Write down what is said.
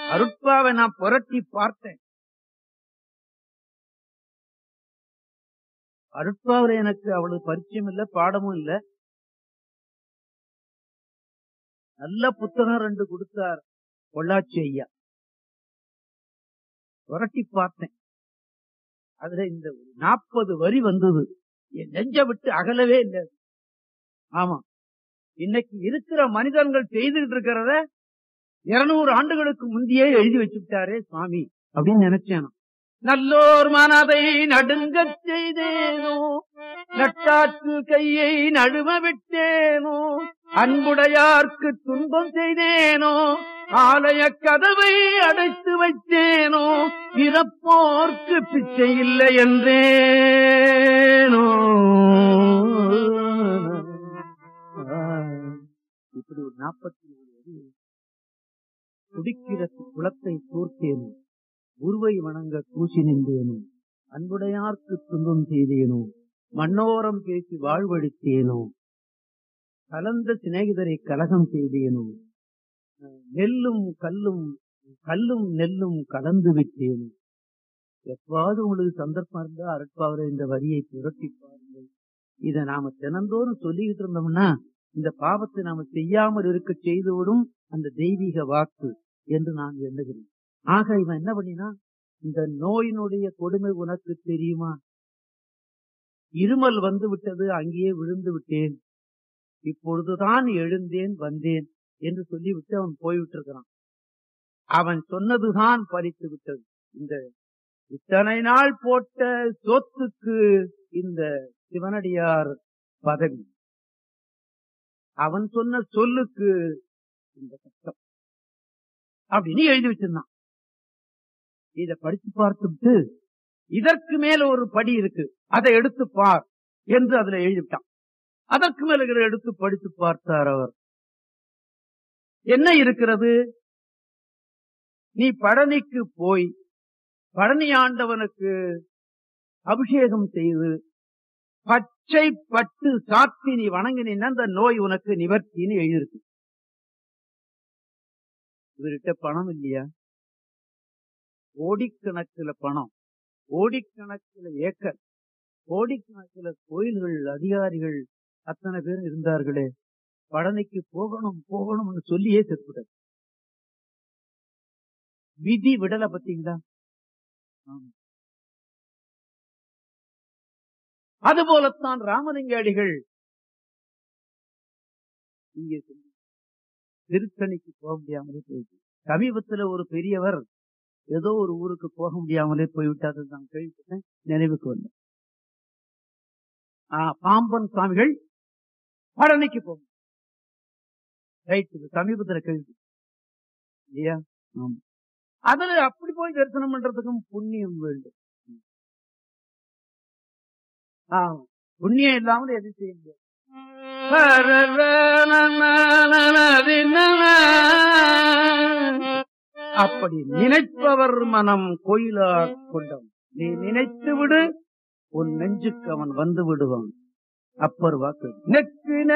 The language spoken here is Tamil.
அருட்பாவை நான் புரட்டி பார்த்தேன். அருட்பாவில எனக்கு அவ்வளவு பரிச்சயம் இல்ல, பாடமும் இல்ல. நல்ல புத்தகம் 2 கொடுத்தார் பொள்ளாச்சி ஐயா. புரட்டி பார்த்தேன். அதுல இந்த 40 வரி வந்தது. என் நெஞ்ச விட்டு அகலவே இல்லை. ஆமா, இன்னைக்கு இருக்கிற மனிதர்கள் செய்துட்டு இருக்கிறத 200 ஆண்டுகளுக்கு முந்தையே எழுதி வச்சுட்டாரே சுவாமி அப்படின்னு நினைச்சேன். நல்லோர் மனதை நடுங்கச் செய்தேனோ, நட்டாற்று கையை நழுவ விட்டேனோ, அன்புடையார்க்கு துன்பம் செய்தேனோ, ஆலய கதவை அடைத்து வைத்தேனோ, பிறப்போர்க்கு பிச்சை இல்லை என்றேனோ. இப்படி ஒரு 40 குடிக்கிற குளத்தை தூர்த்தேனோ, உருவை வணங்க கூசி நின்றேனோ, அன்புடையார்க்கு துன்பம் செய்தேனோ, மண்ணோரம் பேசி வாழ்வழித்தேனோ, கலந்த சிநேகிதரை கலகம் செய்தேனோ, நெல்லும் கல்லும் கல்லும் நெல்லும் கலந்து விட்டேனோ. எப்பாவது உங்களுக்கு சந்தர்ப்பம் இருந்தா அருட்பாவில இந்த வரியை புரட்டி பாருங்கள். இதை நாம தினந்தோறும் சொல்லிக்கிட்டு இருந்தோம்னா இந்த பாவத்தை நாம செய்யாமல் இருக்க செய்துவிடும் அந்த தெய்வீக வாக்கு என்று நான் எண்ணுகிறேன். ஆக இவன் என்ன பண்ணினா, இந்த நோயினுடைய கொடுமை உனக்கு தெரியுமா? இருமல் வந்து விட்டது, அங்கேயே விழுந்து விட்டேன், இப்பொழுதுதான் எழுந்தேன் வந்தேன் என்று சொல்லிவிட்டு அவன் போய்விட்டு இருக்கிறான். அவன் சொன்னதுதான் பறித்து விட்டது. இந்த இத்தனை நாள் போட்ட சொத்துக்கு இந்த சிவனடியார் பதவி, அவன் சொன்ன சொல்லுக்கு இந்த கஷ்டம் அப்படின்னு எழுதி வச்சிருந்தான். இத படிச்சு பார்த்துட்டு இதற்கு மேல ஒரு படி இருக்கு, அதை எடுத்து பார் என்று அதுல எழுதிவிட்டான். அதற்கு மேல எடுத்து படித்து பார்த்தார் அவர். என்ன இருக்கிறது? நீ பழனிக்கு போய் பழனி ஆண்டவனுக்கு அபிஷேகம் செய்து பச்சை பட்டு சாத்தி நீ வணங்கினீன்னா அந்த நோய் உனக்கு நிவர்த்தின்னு எழுதியிருக்கு. இவர்கிட்ட பணம் இல்லையா? கோடிக்கணக்கில் பணம், கோடிக்கணக்கில் ஏக்கர், கோடிக்கணக்கில் கோயில்கள், அதிகாரிகள் அத்தனை பேர் இருந்தார்களே. பழனிக்கு போகணும் போகணும்னு சொல்லியே செத்துட்டார். விதி விடல பார்த்தீங்களா? அதுபோலத்தான் ராமலிங்க அடிகள் இங்கே திருத்தணிக்கு போக முடியாமலே போயிட்டு, சமீபத்தில் ஒரு பெரியவர் ஏதோ ஒரு ஊருக்கு போக முடியாமலே போய்விட்டார். நான் கேள்விப்பட்டேன், நினைவுக்கு வந்தேன். பாம்பன் சுவாமிகள் பழனிக்கு போகும் சமீபத்தில் கேள்வி இல்லையா? அதுல அப்படி போய் தரிசனம் பண்றதுக்கும் புண்ணியம் வேண்டும். புண்ணியம் இல்லாமல் எது செய்ய முடியாது. அப்படி நினைப்பவர் மனம் கோயிலா கொண்டவன். நீ நினைத்து விடு, உன் நெஞ்சுக்கு அவன் வந்து விடுவான். அப்பர் வாக்கு.